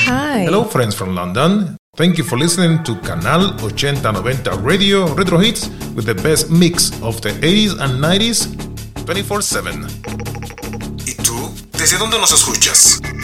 Hi. Hello, friends from London. Thank you for listening to Canal 8090 Radio Retro Hits with the best mix of the 80s and 90s 24/7. ¿Y tú? ¿Desde dónde nos escuchas?